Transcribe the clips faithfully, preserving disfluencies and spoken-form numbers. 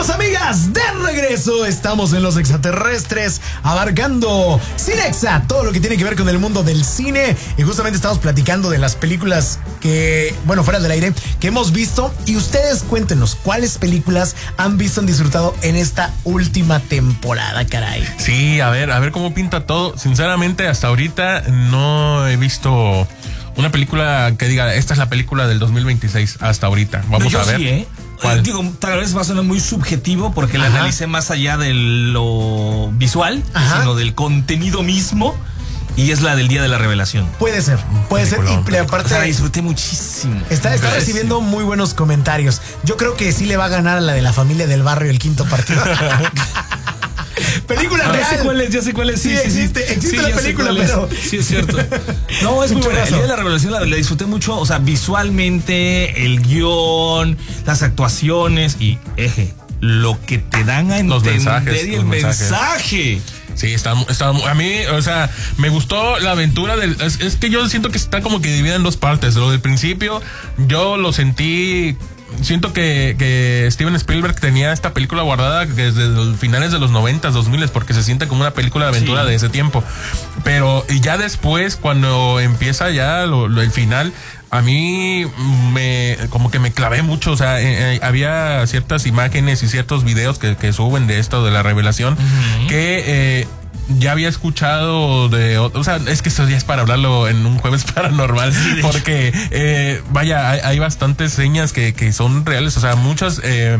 Amigos, amigas, de regreso estamos en Los Extraterrestres, abarcando Cinexa, todo lo que tiene que ver con el mundo del cine. Y justamente estamos platicando de las películas que, bueno, fuera del aire, que hemos visto. Y ustedes cuéntenos, ¿cuáles películas han visto, han disfrutado en esta última temporada, caray? Sí, a ver, a ver cómo pinta todo. Sinceramente, hasta ahorita no he visto una película que diga, esta es la película del dos mil veintiséis, hasta ahorita. Vamos no, yo a ver. Sí, ¿eh? ¿Cuál? Digo, tal vez va a sonar muy subjetivo porque la Ajá. analicé más allá de lo visual, Ajá. sino del contenido mismo, y es la del Día de la Revelación. Puede ser, puede ser. Y O aparte, sea, la disfruté muchísimo. está, está recibiendo muy buenos comentarios. Yo creo que sí le va a ganar a la de La Familia del Barrio el quinto partido. Película Ya real. sé cuál es, ya sé cuál es. Sí, Sí, sí, existe, sí. existe Sí, la ya sé película, cuál es. pero- Sí, es cierto. No, es muy Un buena. El chorrazo. Día de la Revelación la, la disfruté mucho. O sea, visualmente, el guión, las actuaciones y, eje, lo que te dan a Los entender mensajes, y los el mensajes. mensaje. Sí, está, está, a mí, o sea, me gustó la aventura del, es, es que yo siento que está como que dividida en dos partes. Lo del principio, yo lo sentí, siento que, que Steven Spielberg tenía esta película guardada desde los finales de los noventas, dos miles, porque se siente como una película de aventura Sí. de ese tiempo. Pero y ya después, cuando empieza ya lo, lo- el final, a mí me como que me clavé mucho. O sea, eh, eh, había ciertas imágenes y ciertos videos que, que suben de esto de la revelación Ujú. que eh, ya había escuchado de, o sea, es que esto ya es para hablarlo en un jueves paranormal, porque eh, vaya, hay, hay bastantes señas que, que son reales. O sea, muchas eh,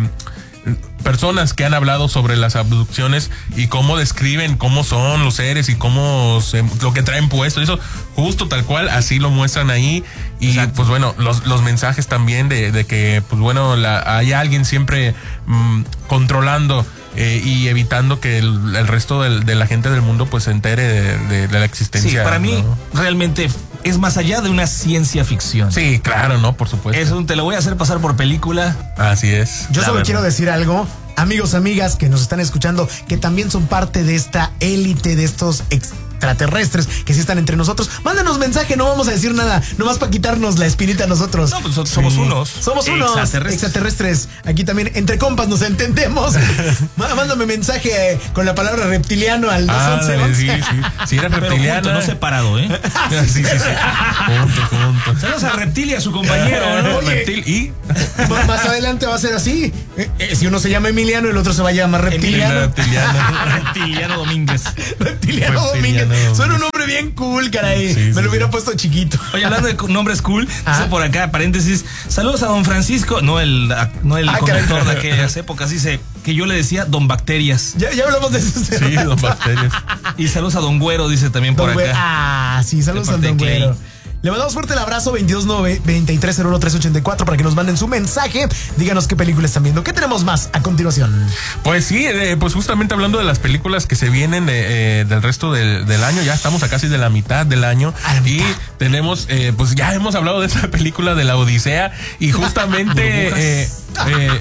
personas que han hablado sobre las abducciones y cómo describen cómo son los seres y cómo se, lo que traen puesto, eso justo tal cual así lo muestran ahí. Y Exacto. pues bueno, los, los mensajes también de, de que pues bueno, la, hay alguien siempre mm, controlando eh, y evitando que el, el resto del, de la gente del mundo pues se entere de, de, de la existencia. Sí, para mí ¿no? realmente es más allá de una ciencia ficción. Sí, claro, no, por supuesto. Eso te lo voy a hacer pasar por película. Así es. Yo La solo verdad. quiero decir algo, amigos, amigas que nos están escuchando, que también son parte de esta élite de estos extraterrestres que sí están entre nosotros. Mándanos mensaje, no vamos a decir nada, nomás para quitarnos la espinita a nosotros. No, pues somos Sí. unos. Somos unos extraterrestres. extraterrestres. Aquí también, entre compas, nos entendemos. Má- Mándame mensaje eh, con la palabra reptiliano al dos Ah, once sí, once. sí. Si eres Pero reptiliana. junto, no separado, ¿eh? Sí, sí, sí. Junto, junto. Saludos a Reptil y a su compañero, ¿no? Oye. Reptil y M- Más adelante va a ser así. Eh, eh, si uno se llama Emiliano, el otro se va a llamar reptiliano. reptiliana. Reptiliano Domínguez. Reptiliano Reptiliano Domínguez. Domínguez. Suena un nombre bien cool, caray. Sí, Me sí, lo hubiera sí. puesto chiquito. Oye, hablando de nombres cool, Ajá. dice por acá, paréntesis, saludos a don Francisco, no el, no el Ah, conductor caray. de aquellas épocas, dice que yo le decía don Bacterias. Ya, ya hablamos de eso. Sí, don Bacterias. Y saludos a don Güero, dice también por Don Güero. acá. Ah, sí, saludos De al parte Don de Clay. Güero. Le mandamos fuerte el abrazo, veintidós nueve veintitrés cero uno tres ochenta y cuatro, para que nos manden su mensaje. Díganos qué película están viendo. ¿Qué tenemos más a continuación? Pues sí, eh, pues justamente hablando de las películas que se vienen eh, eh, del resto del, del año, ya estamos a casi de la mitad del año A la y mitad. tenemos, eh, pues ya hemos hablado de esa película de la Odisea y justamente, eh, eh,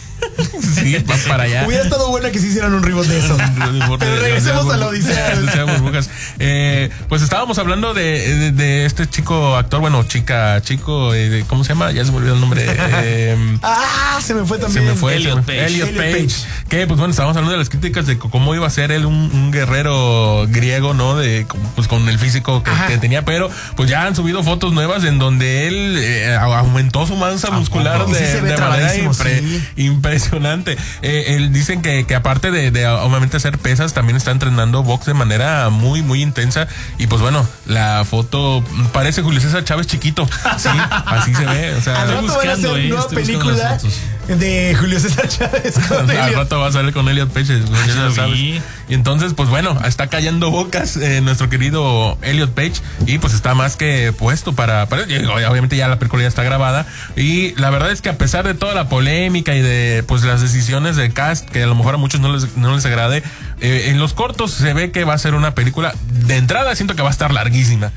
sí, va para allá. Hubiera estado buena que se hicieran un reboot de eso. Pero regresemos a la Odisea. Odisea Burbujas. Eh, pues estábamos hablando de, de, de este chico actor, bueno, chica, chico, eh, ¿cómo se llama? Ya se me olvidó el nombre. Eh, Ah, se me fue Se también. me fue Elliot se me- Page. Elliot Elliot Page. Page. Que pues bueno, estábamos hablando de las críticas de cómo iba a ser él un, un guerrero griego, ¿no? De como, pues con el físico que, Ajá. que tenía, pero pues ya han subido fotos nuevas en donde él eh, aumentó su masa muscular poco? Y sí de, se ve de manera trabadísimo, impre- sí. impresionante. Eh, él dicen que, que aparte de, de obviamente hacer pesas, también está entrenando box de manera muy, muy intensa. Y pues bueno, la foto parece Julio César Chávez chiquito. Sí, así se ve. O sea, Al rato van a buscando, hacer eh, nueva estoy buscando película las fotos. de Julio César Chávez con al Elliot. rato va a salir con Elliot Page, pues, ya sí lo sabes. vi. Y entonces, pues bueno, está callando bocas eh, nuestro querido Elliot Page y pues está más que puesto para, para- obviamente ya la película ya está grabada y la verdad es que a pesar de toda la polémica y de pues las decisiones de cast que a lo mejor a muchos no les, no les agrade, eh, en los cortos se ve que va a ser una película de entrada, siento que va a estar larguísima.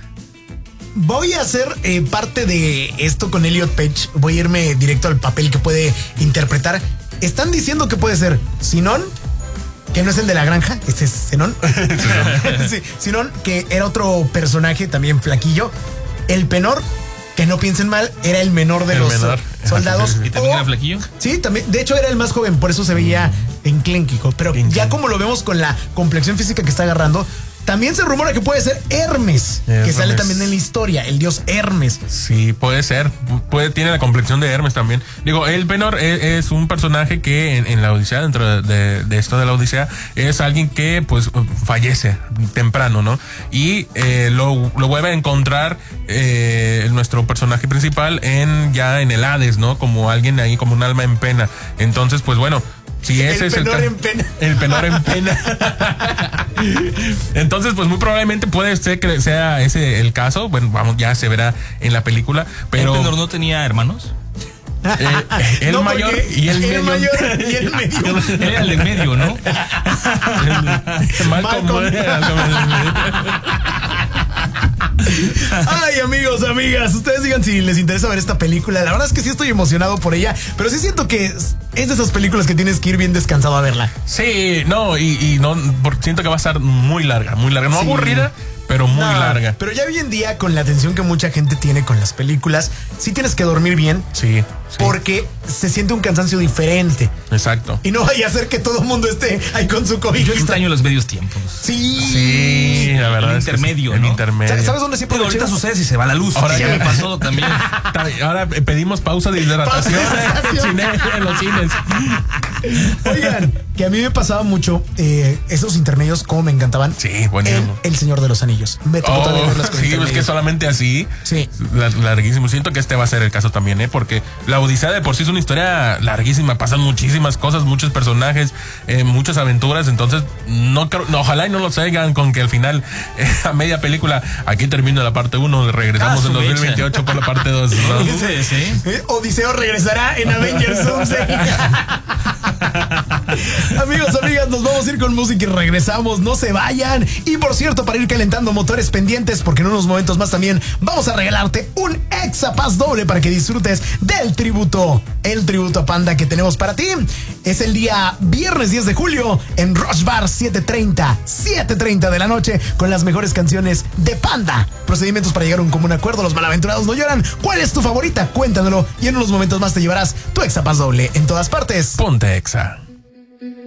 Voy a hacer eh, parte de esto con Elliot Page. Voy a irme directo al papel que puede interpretar. Están diciendo que puede ser Sinón, que no es el de la granja, este es Zenón. Sí, Sinón, que era otro personaje también flaquillo. El Penor que no piensen mal, era el menor de El los menor. soldados. ¿Y también O- era flequillo? Sí, también. De hecho, era el más joven, por eso se veía enclenquico. Pero Enclenquico. ya como lo vemos con la complexión física que está agarrando, también se rumora que puede ser Hermes, que Hermes. sale también en la historia, el dios Hermes. Sí, puede ser. Puede, tiene la complexión de Hermes también. Digo, el Penor es, es un personaje que en, en la Odisea, dentro de, de esto de la Odisea, es alguien que pues fallece temprano, ¿no? Y eh, lo, lo vuelve a encontrar eh, nuestro personaje principal en ya en el Hades, ¿no? Como alguien ahí, como un alma en pena. Entonces, pues bueno. Si ese El es Penor el ca- en pena. El Penor en pena. Entonces, pues muy probablemente puede ser que sea ese el caso. Bueno, vamos, ya se verá en la película. Pero ¿El Penor no tenía hermanos? eh, el No, mayor porque y el, el medio. mayor y el medio. Él era el de medio, ¿no? Malcolm. Malcolm. Ay, amigos, amigas, ustedes digan si les interesa ver esta película. La verdad es que sí estoy emocionado por ella, pero sí siento que es es de esas películas que tienes que ir bien descansado a verla. Sí, no, y, y no, por- siento que va a estar muy larga, muy larga. No Sí. aburrida, pero muy No, larga. Pero ya hoy en día, con la atención que mucha gente tiene con las películas, sí tienes que dormir bien Sí, sí. porque se siente un cansancio diferente. Exacto. Y no vaya a ser que todo el mundo esté ahí con su cobija. Yo extraño los medios tiempos. Sí. Sí, la verdad. El es que sí, intermedio, el ¿no? intermedio. ¿Sabes dónde siempre Pero ahorita sucede si se va la luz. Ahora que ya ya- me pasó también. Ahora pedimos pausa de hidratación Pausa de hidratación. en, cine- en los cines. Oigan, que a mí me pasaba mucho eh, esos intermedios, como me encantaban. Sí, buenísimo. En El Señor de los Anillos. Me tocó Oh, también verlas con sí, es que intermedios. solamente así. Sí. la- Larguísimo. Siento que este va a ser el caso también, ¿eh? Porque la Odisea de por sí es una historia larguísima. Pasan muchísimas cosas, muchos personajes, eh, muchas aventuras. Entonces, no creo, no, ojalá y no lo salgan con que al final, eh, a media película, aquí termina la parte uno, regresamos Ah, en su dos mil mecha. veintiocho por la parte dos. ¿no? Sí, sí. Eh, Odiseo regresará en Avengers once. Amigos, amigas, nos vamos a ir con música y regresamos. No se vayan. Y por cierto, para ir calentando motores pendientes, porque en unos momentos más también vamos a regalarte un Exapass doble para que disfrutes del tributo, el tributo a Panda que tenemos para ti. Es el día viernes diez de julio en Rush Bar siete treinta, siete treinta de la noche con las mejores canciones de Panda. Procedimientos para llegar a un común acuerdo. Los malaventurados no lloran. ¿Cuál es tu favorita? Cuéntanoslo y en unos momentos más te llevarás tu Exapass doble en todas partes. Ponte Exa.